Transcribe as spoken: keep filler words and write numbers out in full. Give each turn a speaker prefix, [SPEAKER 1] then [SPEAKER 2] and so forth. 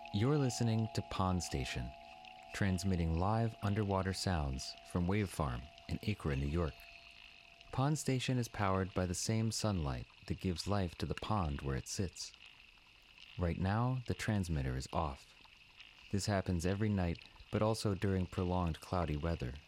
[SPEAKER 1] You're listening to Pond Station, transmitting live underwater sounds from Wave Farm in Acre, New York. Pond Station is powered by the same sunlight that gives life to the pond where it sits. Right now, the transmitter is off. This happens every night, but also during prolonged cloudy weather,